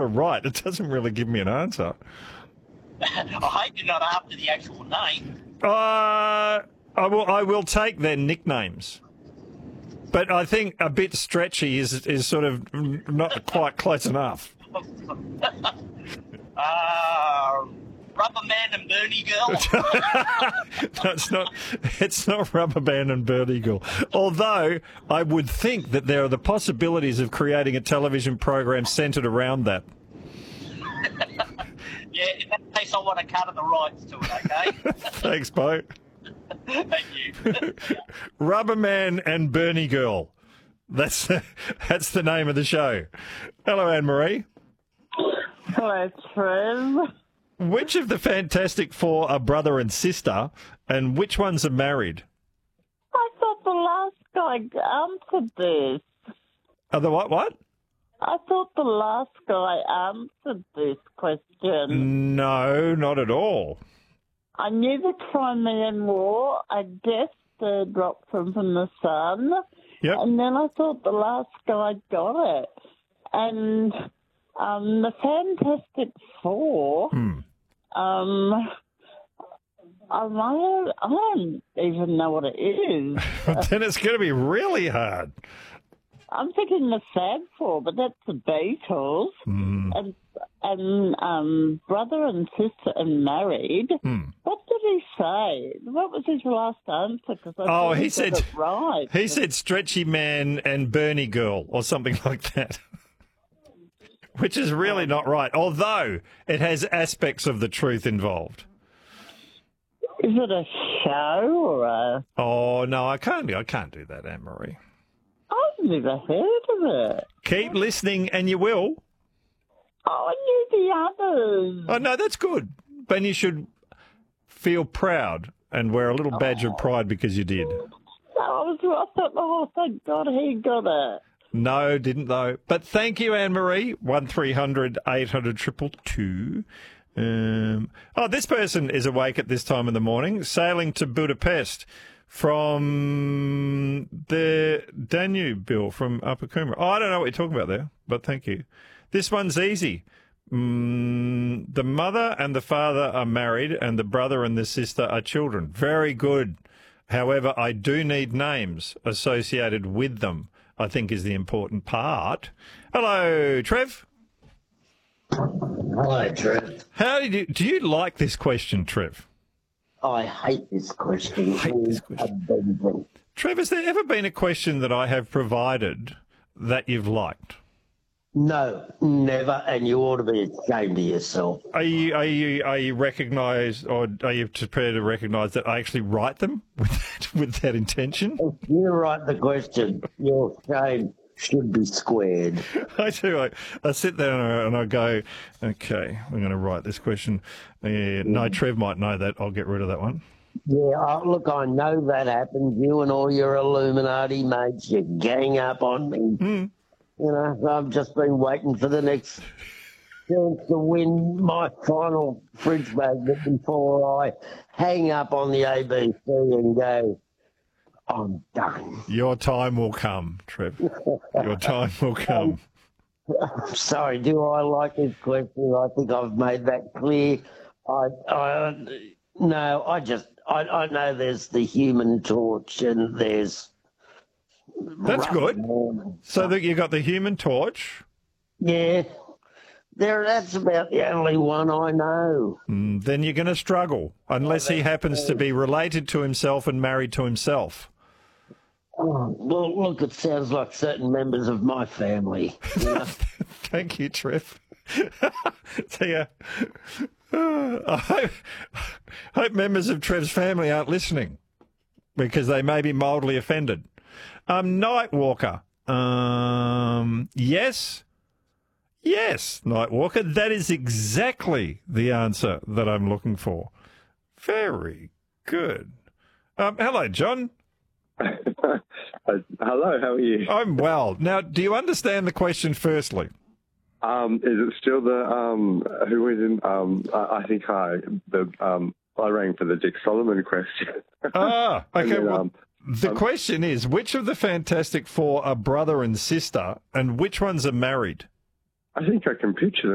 of right. It doesn't really give me an answer. I hope you're not after the actual name. I will take their nicknames. But I think a bit stretchy is sort of not quite close enough. Rubber Man and Bernie Girl. No, it's not Rubber Band and Bernie Girl. Although I would think that there are the possibilities of creating a television program centred around that. Yeah, in that case, I want a cut of the rights to it, okay? Thanks, Bo. Thank you. Rubber Man and Bernie Girl. That's the name of the show. Hello, Anne-Marie. Hello, Trev. Which of the Fantastic Four are brother and sister, and which ones are married? I thought the last guy answered this. Are the what? I thought the last guy answered this question. No, not at all. I knew the Crimean War. I guessed the drop from the sun. Yep. And then I thought the last guy got it. And the Fantastic Four, I don't even know what it is. Then it's going to be really hard. I'm thinking the Fab Four, but that's the Beatles. And brother and sister and married. What did he say? What was his last answer? Because I thought he said it right. He said Stretchy Man and Bernie Girl or something like that. Which is really not right, although it has aspects of the truth involved. Is it a show or a... Oh, no, I can't do that, Anne-Marie. I've never heard of it. Keep listening and you will. Oh, I knew the others. Oh, no, that's good. But you should feel proud and wear a little badge of pride because you did. I thought, oh, thank God he got it. No, didn't though. But thank you, Anne-Marie. 1300 800 222. This person is awake at this time in the morning, sailing to Budapest from the Danube, Bill, from Upper Coomera. Oh, I don't know what you're talking about there, but thank you. This one's easy. The mother and the father are married, and the brother and the sister are children. Very good. However, I do need names associated with them, I think is the important part. Hello, Trev. Hello, Trev. Do you like this question, Trev? I hate this question. Trev, has there ever been a question that I have provided that you've liked? No, never, and you ought to be ashamed of yourself. Are you recognised, or are you prepared to recognise that I actually write them with that intention? If you write the question, your shame should be squared. I do. I sit there and I go, okay, I'm going to write this question. No, Trev might know that. I'll get rid of that one. Yeah, look, I know that happens. You and all your Illuminati mates, you gang up on me. You know, I've just been waiting for the next chance to win my final fridge magnet before I hang up on the ABC and go, I'm done. Your time will come, Trev. Your time will come. Sorry, do I like this question? I think I've made that clear. I know there's the Human Torch and there's... That's good. So that you got the Human Torch. Yeah. That's about the only one I know. Then you're going to struggle, unless he happens to be related to himself and married to himself. Oh, well, look, it sounds like certain members of my family. You know? Thank you, Trev. I hope members of Trev's family aren't listening, because they may be mildly offended. Nightwalker. Yes, Nightwalker. That is exactly the answer that I'm looking for. Very good. Hello, John. Hello, how are you? I'm well. Now, do you understand the question firstly? Is it still the who is in? I think I rang for the Dick Solomon question. Okay. Then, the question is, which of the Fantastic Four are brother and sister, and which ones are married? I think I can picture them.